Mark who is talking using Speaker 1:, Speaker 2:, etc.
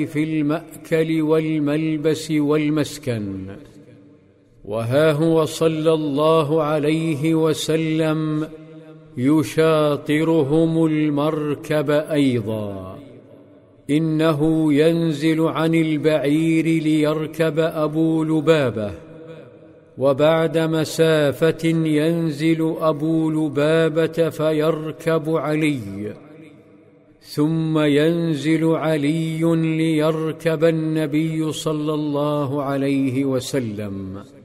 Speaker 1: في المأكل والملبس والمسكن. وها هو صلى الله عليه وسلم يشاطرهم المركب أيضا. إنه ينزل عن البعير ليركب أبو لبابة، وبعد مسافة ينزل أبو لبابة فيركب علي، ثم ينزل علي ليركب النبي صلى الله عليه وسلم.